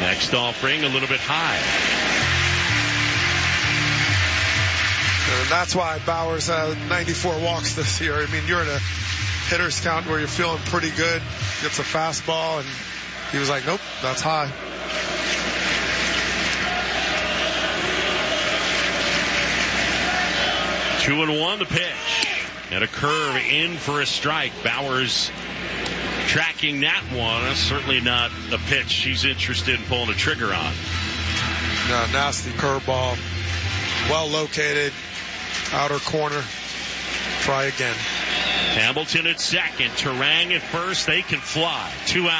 Next offering a little bit high. And that's why Bowers had 94 walks this year. I mean, you're in a hitter's count where you're feeling pretty good. Gets a fastball, and he was like, nope, that's high. Two and one, the pitch. And a curve in for a strike. Bowers tracking that one. That's certainly not a pitch she's interested in pulling a trigger on. No, nasty curveball. Well located. Outer corner. Try again. Hamilton at second. Turang at first. They can fly. 2 out.